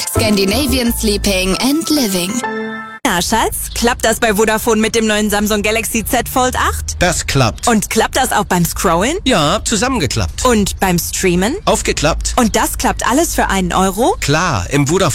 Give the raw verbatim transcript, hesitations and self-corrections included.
Scandinavian Sleeping and Living. Na, Schatz, klappt das bei Vodafone mit dem neuen Samsung Galaxy Z Fold acht? Das klappt. Und klappt das auch beim Scrollen? Ja, zusammengeklappt. Und beim Streamen? Aufgeklappt. Und das klappt alles für einen Euro? Klar, im Vodafone